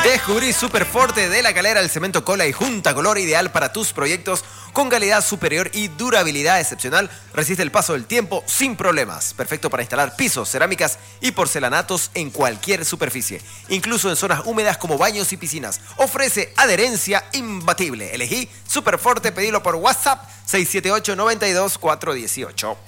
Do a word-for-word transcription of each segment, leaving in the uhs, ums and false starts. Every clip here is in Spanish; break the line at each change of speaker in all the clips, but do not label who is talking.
Descubrí Superforte de La Calera, el cemento cola y junta color ideal para tus proyectos con calidad superior y durabilidad excepcional. Resiste el paso del tiempo sin problemas. Perfecto para instalar pisos, cerámicas y porcelanatos en cualquier superficie, incluso en zonas húmedas como baños y piscinas. Ofrece adherencia imbatible. Elegí Superforte, pedilo por WhatsApp seis siete ocho, nueve dos, cuatro uno ocho.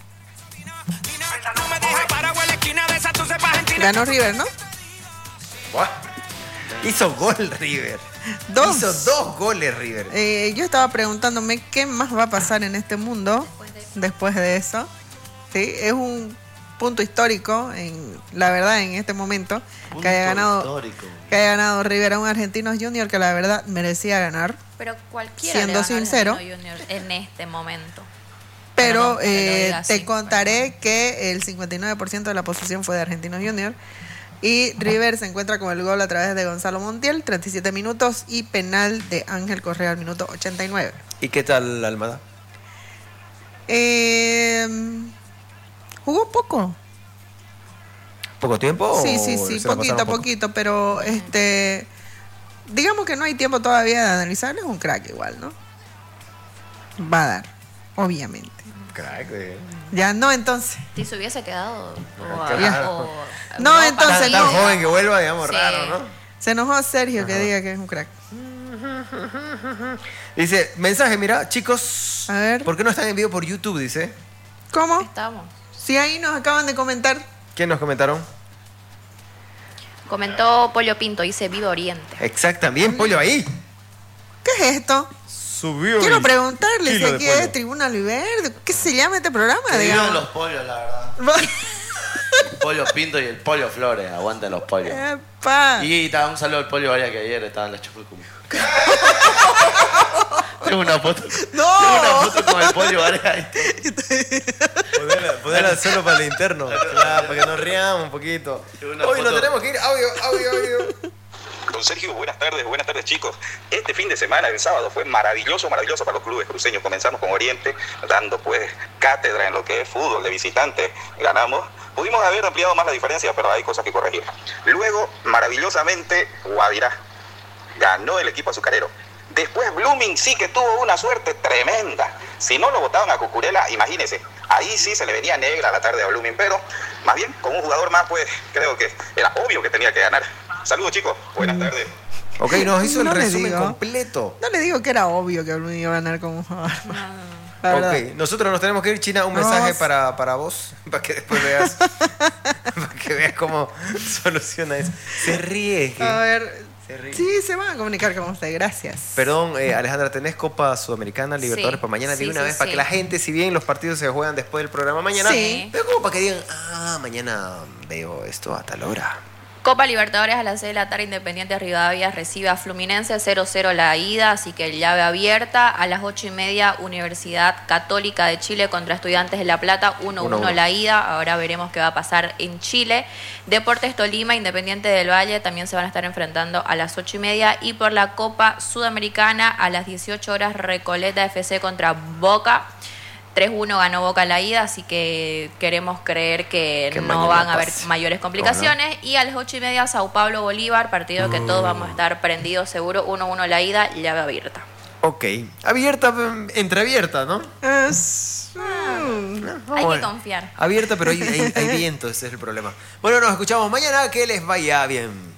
Ganó River, ¿no?
What? Hizo gol River.
Dos.
Hizo dos goles River.
Eh, yo estaba preguntándome qué más va a pasar en este mundo después de eso. Sí, es un punto histórico, en la verdad, en este momento, punto que haya ganado histórico. que haya ganado River a un Argentinos Junior que la verdad merecía ganar.
Pero cualquiera
siendo
le
sincero,
Junior en este momento.
Pero
no,
eh,
así,
te contaré bueno. que el cincuenta y nueve por ciento de la posesión fue de Argentinos Junior. Y River se encuentra con el gol a través de Gonzalo Montiel, treinta y siete minutos, y penal de Ángel Correa al minuto ochenta y nueve.
¿Y qué tal Almada?
Eh, ¿Jugó poco?
¿Poco tiempo?
Sí, sí, sí, poquito, poquito, pero este, digamos que no hay tiempo todavía de analizar. Es un crack igual, ¿no? Va a dar, obviamente.
Crack, eh.
Ya no, entonces.
Si se hubiese quedado. O,
claro.
o,
no, no, entonces.
Tan, tan
no.
joven que vuelva, digamos, sí. Raro, ¿no?
Se enojó Sergio. Ajá. Que diga que es un crack.
Dice, mensaje, mira, chicos.
A ver.
¿Por qué no están en vivo por YouTube? Dice.
¿Cómo?
Estamos.
Sí, ahí nos acaban de comentar.
¿Quién nos comentaron?
Comentó Pollo Pinto, dice Viva Oriente.
Exacto, también Pollo ahí.
¿Qué es esto?
Subió.
Quiero preguntarle si aquí es Tribuna Verde. ¿Qué se llama este programa?
Que
digamos?
vivan los pollos, la verdad. El Pollo Pinto y el Pollo Flores, aguanten los pollos.
Epa.
Y ta, un saludo al Pollo Varia, que ayer estaba en la Chafucum. Tengo una foto.
No.
Tengo una foto con el Pollo Varia.
Ponerla, ponerla solo para el interno. Claro, para que nos riamos un poquito. Hoy nos tenemos que ir. Audio, audio, audio.
Don Sergio, buenas tardes, buenas tardes chicos. Este fin de semana, el sábado, fue maravilloso, maravilloso para los clubes cruceños. Comenzamos con Oriente, dando pues cátedra en lo que es fútbol de visitantes. Ganamos. Pudimos haber ampliado más la diferencia, pero hay cosas que corregir. Luego, maravillosamente, Guavirá. Ganó el equipo azucarero. Después Blooming sí que tuvo una suerte tremenda. Si no lo votaban a Cucurella, imagínense. Ahí sí se le venía negra la tarde a Blooming, pero más bien con un jugador más, pues creo que era obvio que tenía que ganar. Saludos chicos, buenas tardes.
Ok, nos hizo
no
el resumen
digo,
completo.
No le digo que era obvio que Blooming iba a ganar con un jugador más. No.
Ok, nosotros nos tenemos que ir, China, un no, mensaje para, para vos, para que después veas, para que veas cómo soluciona eso. Se ríe.
A ver, se ríe. Sí, se van a comunicar con usted, gracias.
Perdón, eh, Alejandra, ¿tenés Copa Sudamericana, Libertadores
sí,
para mañana?
sí,
De una
sí,
vez,
sí.
para que la gente, si bien los partidos se juegan después del programa mañana,
sí.
pero como para que digan, ah, mañana veo esto a tal hora.
Copa Libertadores a las seis de la tarde, Independiente Rivadavia recibe a Fluminense, cero cero la ida, así que llave abierta. A las ocho y media, Universidad Católica de Chile contra Estudiantes de La Plata, uno uno la ida. Ahora veremos qué va a pasar en Chile. Deportes Tolima, Independiente del Valle también se van a estar enfrentando a las ocho y media. Y por la Copa Sudamericana, a las dieciocho horas, Recoleta F C contra Boca. tres uno ganó Boca la ida, así que queremos creer que, que no van a haber mayores complicaciones. No? Y a las ocho y media, Sao Paulo Bolívar, partido que mm. todos vamos a estar prendidos seguro, uno uno la ida, llave abierta.
Ok, abierta, entreabierta, ¿no?
Es... Mm.
No, hay bueno. que confiar.
Abierta, pero hay, hay, hay viento, ese es el problema. Bueno, nos escuchamos mañana, que les vaya bien.